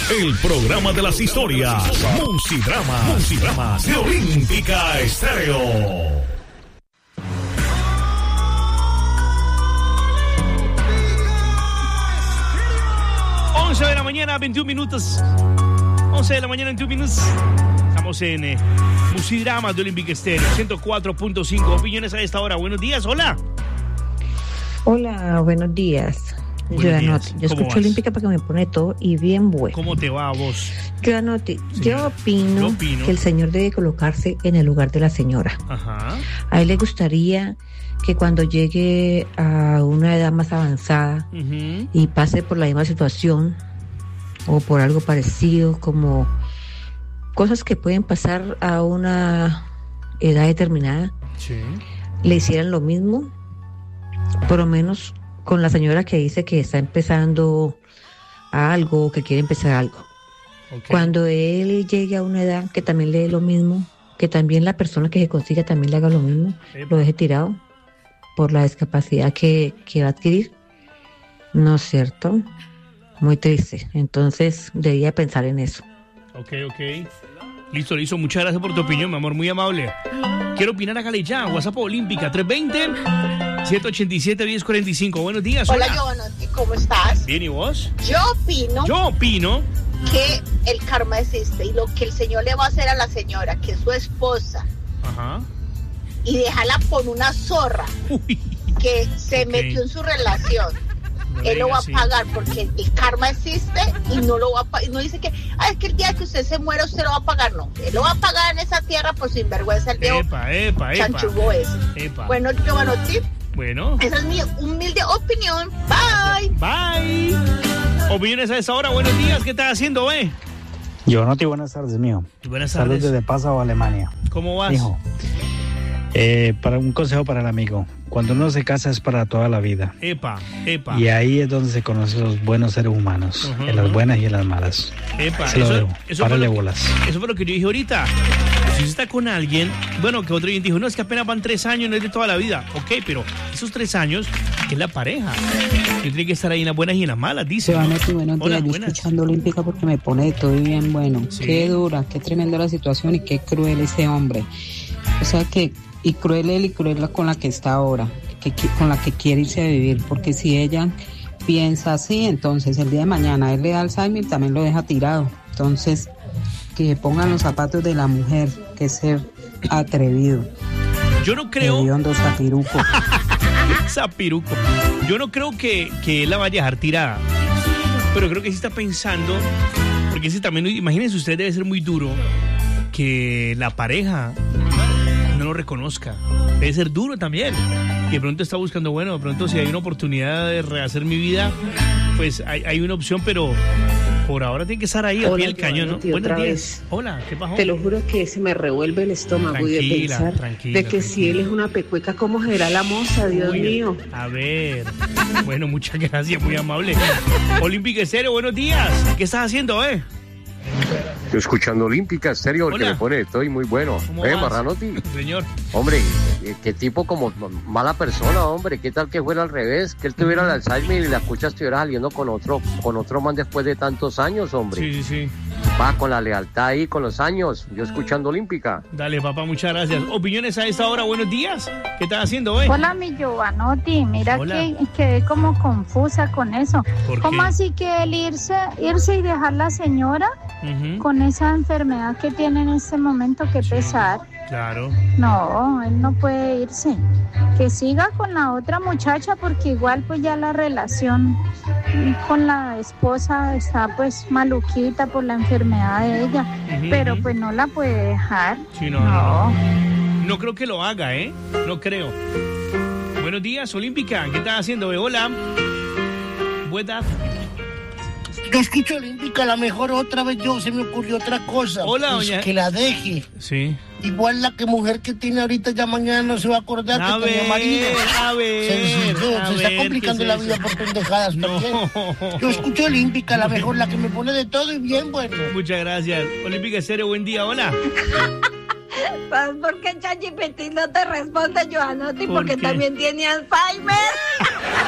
el programa de las historias. Musidramas de Olímpica Estéreo. De la mañana, 21 minutos. 11 de la mañana, 21 minutos. Estamos en Musidramas de Olímpica Estéreo, 104.5. Opiniones a esta hora. Buenos días, hola. Hola, buenos días. Yo escucho Olímpica porque me pone todo y bien bueno. ¿Cómo te va a vos? Yo opino que el señor debe colocarse en el lugar de la señora. Ajá. A él le gustaría que cuando llegue a una edad más avanzada y pase por la misma situación o por algo parecido, como cosas que pueden pasar a una edad determinada, le hicieran lo mismo, por lo menos con la señora que dice que está empezando a algo o que quiere empezar algo. Okay. Cuando él llegue a una edad que también le dé lo mismo, que también la persona que se consiga también le haga lo mismo, lo deje tirado por la discapacidad que va a adquirir. ¿No es cierto? Muy triste. Entonces, debía pensar en eso. Ok. Listo. Muchas gracias por tu opinión, mi amor. Muy amable. Quiero opinar, hágale ya. WhatsApp Olímpica, 320-787-1045. Buenos días. Hola, Giovanotti. ¿Cómo estás? Bien, ¿y vos? Yo opino que el karma existe y lo que el señor le va a hacer a la señora, que es su esposa, y dejarla con una zorra que se metió en su relación. Él lo va a pagar porque el karma existe y no lo va a pagar. No dice que, es que el día que usted se muera usted lo va a pagar. No, él lo va a pagar en esa tierra por sinvergüenza el viejo chanchugo ese. Bueno, Giovanotti. Bueno. Esa es mi humilde opinión. Bye. Opiniones a esa hora. Buenos días. ¿Qué estás haciendo, Giovanotti, buenas tardes, mijo. Buenas tardes. Saludos desde Passau, Alemania. ¿Cómo vas? Hijo, para un consejo para el amigo. Cuando uno se casa es para toda la vida. Epa. Y ahí es donde se conocen los buenos seres humanos, en las buenas y en las malas. Eso párale bolas. Eso fue lo que yo dije ahorita. Si usted está con alguien, bueno, que otro día dijo, no, es que apenas van 3 años, no es de toda la vida. Ok, pero esos 3 años es la pareja. Que tiene que estar ahí en las buenas y en las malas, dice. Buenos días, yo escuchando Olímpica porque me pone todo bien bueno. Sí. Qué dura, qué tremenda la situación y qué cruel ese hombre. O sea que, y cruel él y cruel con la que está ahora, con la que quiere irse a vivir, porque si ella piensa así, entonces el día de mañana él le da Alzheimer y también lo deja tirado. Entonces, que pongan los zapatos de la mujer, que es ser atrevido. Yo no creo... Zapiruco. Zapiruco. Yo no creo que él la vaya a dejar tirada, pero creo que sí está pensando, porque si también, imagínense, usted debe ser muy duro que la pareja no lo reconozca. Debe ser duro también. Y de pronto está buscando, bueno, de pronto si hay una oportunidad de rehacer mi vida, pues hay una opción, pero por ahora tiene que estar ahí al pie del cañón, ¿no? Buenos días. Hola, ¿qué pasó? Te lo juro que se me revuelve el estómago de pensar de que si él es una pecueca, ¿cómo será la moza? Dios mío. A ver. Bueno, muchas gracias, muy amable. Olímpica Estéreo, buenos días. ¿Qué estás haciendo, Yo escuchando Olímpica Estéreo, el que me pone, estoy muy bueno. Marranotti. Señor. Hombre, qué tipo como mala persona, hombre. ¿Qué tal que fuera al revés? Que él tuviera el Alzheimer y la escucha estuviera saliendo con otro man después de tantos años, hombre. Sí. Va con la lealtad ahí, con los años. Yo escuchando Olímpica. Dale, papá, muchas gracias. Opiniones a esta hora, buenos días. ¿Qué estás haciendo, Hola, mi Giovanotti. Mira que quedé como confusa con eso. ¿Cómo así que él irse y dejar la señora con esa enfermedad que tiene en este momento? Qué pesar. Claro. No, él no puede irse. Que siga con la otra muchacha porque igual pues ya la relación con la esposa está pues maluquita por la enfermedad de ella. Pero pues no la puede dejar. Sí, no creo que lo haga, No creo. Buenos días, Olímpica. ¿Qué estás haciendo, Hola. Buenas. Yo escucho Olímpica, la mejor otra vez se me ocurrió otra cosa. Hola, pues doña. Que la deje. Sí. Igual la mujer que tiene ahorita ya mañana no se va a acordar que tenía marido. Se está complicando la vida por pendejadas también. Yo escucho Olímpica, la mejor, la que me pone de todo y bien bueno. Muchas gracias. Olímpica Estéreo, buen día, hola. ¿Sabes por qué ChatGPT no te responde, Giovanotti? Porque también tiene Alzheimer.